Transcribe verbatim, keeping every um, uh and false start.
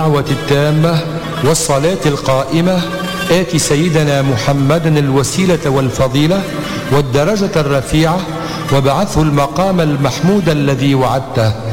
الدعوة التامة والصلاة القائمة آت سيدنا محمدا الوسيلة والفضيلة والدرجة الرفيعة وابعثه المقام المحمود الذي وعدته